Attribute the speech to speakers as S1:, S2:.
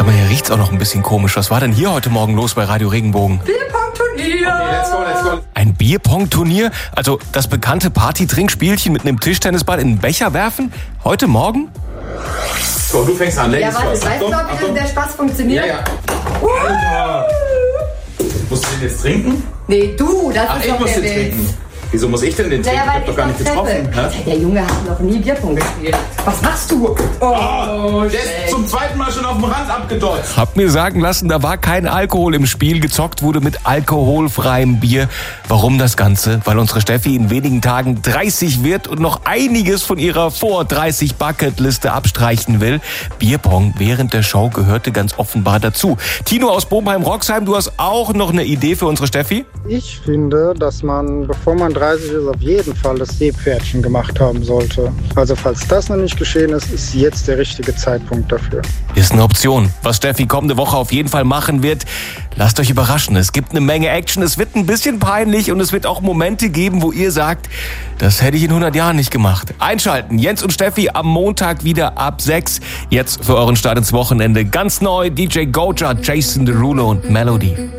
S1: Aber hier riecht's auch noch ein bisschen komisch. Was war denn hier heute Morgen los bei Radio Regenbogen?
S2: Bierpong-Turnier!
S3: Okay, let's go.
S1: Ein Bierpong-Turnier? Also das bekannte Party-Trinkspielchen mit einem Tischtennisball in einen Becher werfen? Heute Morgen?
S3: So, du fängst an.
S2: Ja, warte, weißt du noch, wie der Spaß funktioniert?
S3: Ja. Alter. Musst du den jetzt trinken?
S2: Nee, du, das
S3: Ach,
S2: ist
S3: ich
S2: doch
S3: muss
S2: der
S3: den
S2: Witz.
S3: trinken. Wieso muss ich denn den trinken? Ich hab doch gar nicht getroffen.
S2: Der Junge hat noch nie Bierpong gespielt. Was machst du?
S3: Der ist zum zweiten Mal schon auf dem Rand abgedeutscht.
S1: Hab mir sagen lassen, da war kein Alkohol im Spiel. Gezockt wurde mit alkoholfreiem Bier. Warum das Ganze? Weil unsere Steffi in wenigen Tagen 30 wird und noch einiges von ihrer vor 30 Bucketliste abstreichen will. Bierpong während der Show gehörte ganz offenbar dazu. Tino aus Bomheim-Roxheim, du hast auch noch eine Idee für unsere Steffi?
S4: Ich finde, dass man, bevor man 30 ist, auf jeden Fall das Seepferdchen gemacht haben sollte. Also falls das noch nicht geschehen ist, ist jetzt der richtige Zeitpunkt dafür.
S1: Ist eine Option. Was Steffi kommende Woche auf jeden Fall machen wird, lasst euch überraschen. Es gibt eine Menge Action, es wird ein bisschen peinlich und es wird auch Momente geben, wo ihr sagt, das hätte ich in 100 Jahren nicht gemacht. Einschalten, Jens und Steffi am Montag wieder ab 6. Jetzt für euren Start ins Wochenende ganz neu DJ Goja, Jason Derulo und Melody.